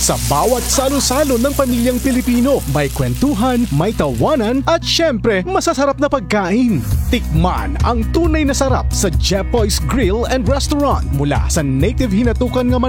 Sa bawat salo-salo ng pamilyang Pilipino, may kwentuhan, may tawanan, at syempre, masasarap na pagkain. Tikman ang tunay na sarap sa Jepoy's Grill and Restaurant mula sa native hinatukan nga